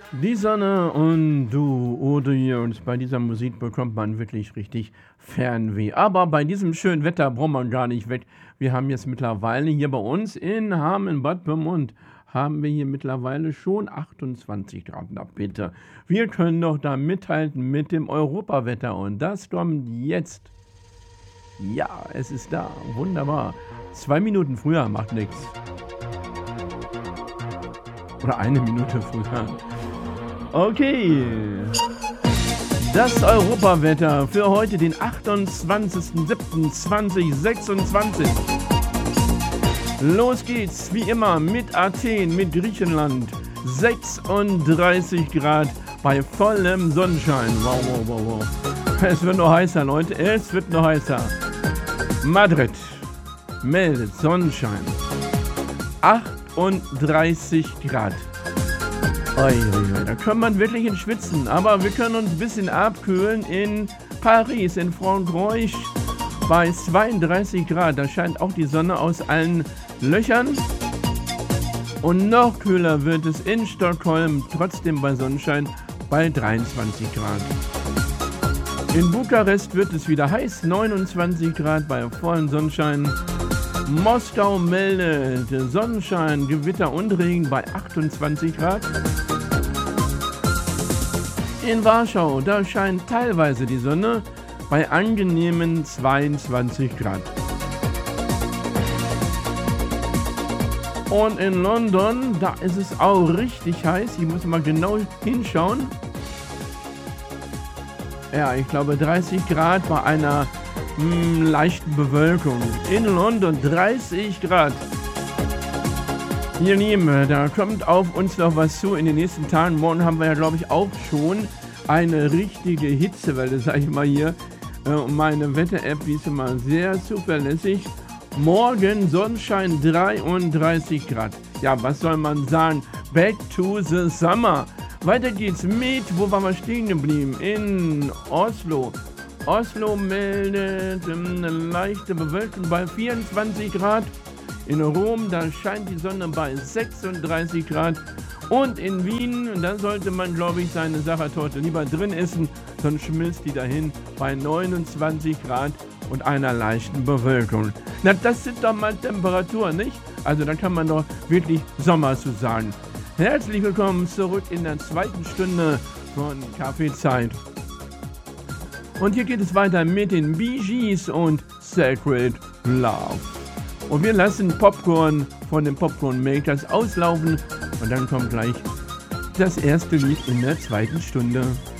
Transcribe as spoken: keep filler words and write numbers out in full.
Die Sonne und du, oder ihr, und bei dieser Musik bekommt man wirklich richtig Fernweh. Aber bei diesem schönen Wetter braucht man gar nicht weg. Wir haben jetzt mittlerweile hier bei uns in Hameln, Bad Pyrmont, haben wir hier mittlerweile schon achtundzwanzig Grad. Na bitte, wir können doch da mithalten mit dem Europawetter und das kommt jetzt. Ja, es ist da, wunderbar. Zwei Minuten früher macht nichts. Oder eine Minute früher. Okay, das Europawetter für heute, den achtundzwanzigsten siebten zweitausendsechsundzwanzig. Los geht's, wie immer, mit Athen, mit Griechenland. sechsunddreißig Grad bei vollem Sonnenschein. Wow, wow, wow, wow. Es wird noch heißer, Leute, es wird noch heißer. Madrid meldet Sonnenschein. achtunddreißig Grad. Oi, oi, oi, da kann man wirklich in schwitzen, aber wir können uns ein bisschen abkühlen in Paris, in Frankreich bei zweiunddreißig Grad. Da scheint auch die Sonne aus allen Löchern. Und noch kühler wird es in Stockholm, trotzdem bei Sonnenschein, bei dreiundzwanzig Grad. In Bukarest wird es wieder heiß, neunundzwanzig Grad bei vollem Sonnenschein. Moskau meldet Sonnenschein, Gewitter und Regen bei achtundzwanzig Grad. In Warschau, da scheint teilweise die Sonne bei angenehmen zweiundzwanzig Grad. Und in London, da ist es auch richtig heiß. Ich muss mal genau hinschauen. Ja, ich glaube dreißig Grad bei einer mh, leichten Bewölkung. In London dreißig Grad. Ihr Lieben, da kommt auf uns noch was zu in den nächsten Tagen. Morgen haben wir ja, glaube ich, auch schon eine richtige Hitzewelle, sage ich mal hier. Und meine Wetter-App, die ist immer sehr zuverlässig. Morgen Sonnenschein dreiunddreißig Grad. Ja, was soll man sagen? Back to the summer. Weiter geht's mit, wo waren wir stehen geblieben? In Oslo. Oslo meldet eine leichte Bewölkung bei vierundzwanzig Grad. In Rom, da scheint die Sonne bei sechsunddreißig Grad. Und in Wien, da sollte man, glaube ich, seine Sachertorte lieber drin essen, sonst schmilzt die dahin bei neunundzwanzig Grad und einer leichten Bewölkung. Na, das sind doch mal Temperaturen, nicht? Also da kann man doch wirklich Sommer zu sagen. Herzlich willkommen zurück in der zweiten Stunde von Kaffeezeit. Und hier geht es weiter mit den Bee Gees und Sacred Love. Und wir lassen Popcorn von den Popcorn Makers auslaufen und dann kommt gleich das erste Lied in der zweiten Stunde.